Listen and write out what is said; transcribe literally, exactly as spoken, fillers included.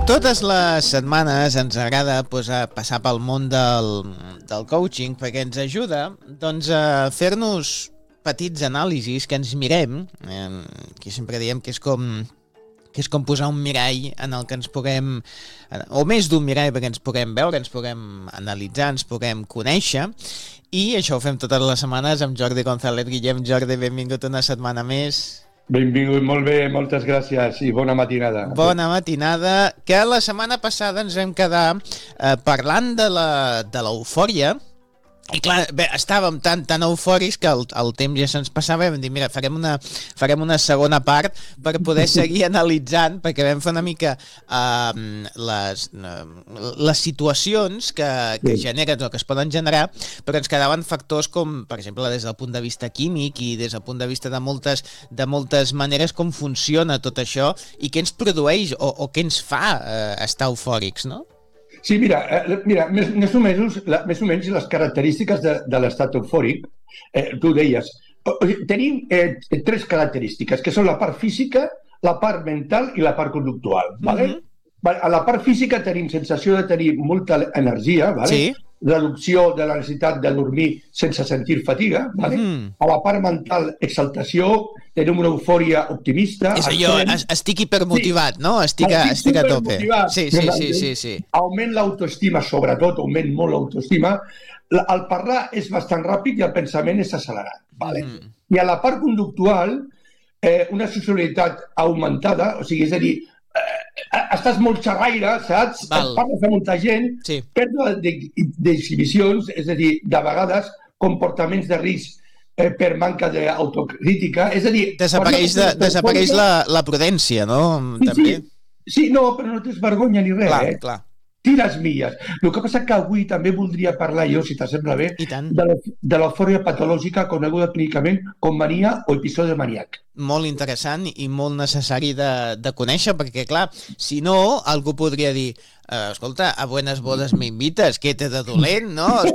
Totes les setmanes ens agrada pues, a passar pel món del, del coaching perquè ens ajuda doncs, a fer-nos petits anàlisis que ens mirem, eh, que sempre diem que és com que és com posar un mirall en el que ens puguem, o més d'un mirall perquè ens puguem veure, ens puguem analitzar, ens puguem conèixer, i això ho fem totes les setmanes amb Jordi González. Guillem, Jordi, benvingut una setmana més. Benvingut, molt bé, moltes gràcies i bona matinada. Bona matinada, que la setmana passada ens vam quedar eh, parlant de la, de l'eufòria. I clar, bé, estàvem tan, tan eufòrics que el, el temps ja se'ns passava i vam dir, mira, farem una, farem una segona part per poder seguir analitzant, perquè vam fer una mica uh, les, uh, les situacions que, que sí. generen o que es poden generar, però ens quedaven factors com, per exemple, des del punt de vista químic i des del punt de vista de moltes, de moltes maneres com funciona tot això i què ens produeix o, o què ens fa uh, estar eufòrics, no? Sí, mira, eh, mira més, més, o menys, la, més o menys les característiques de, de l'estat eufòric, eh, tu deies, tenim eh, tres característiques, que són la part física, la part mental i la part conductual. ¿Vale? Mm-hmm. A la part física tenim sensació de tenir molta energia, ¿vale? Sí. Reducció de la necessitat de dormir sense sentir fatiga. ¿Vale? Mm-hmm. A la part mental, exaltació, tenim una eufòria optimista. És allò, estic hipermotivat, sí. no? Estic, a, estic a tope. Sí, sí, sí, sí, sí. Augment l'autoestima, sobretot, augment molt l'autoestima. El parlar és bastant ràpid i el pensament és accelerat. Vale? Mm. I a la part conductual, eh, una socialitat augmentada, o sigui, és a dir, eh, estàs molt xerraire, saps? Val. Parles amb molta gent, sí. Pèrdua d'exhibicions, és a dir, de vegades comportaments de risc Eh, per manca d'autocrítica, és a dir... Desapareix, de, desapareix la, la prudència, no? Sí, També. Sí, sí, no, però no tens vergonya ni res, clar, eh? Clar. Tires milles. El que passa que avui també voldria parlar jo, si t'assembla bé, de l'eufòria patològica coneguda clínicament com mania o episodi maníac. Molt interessant i molt necessari de, de conèixer, perquè, clar, si no, algú podria dir eh, escolta, a buenas bodas me invites, què té de dolent, no?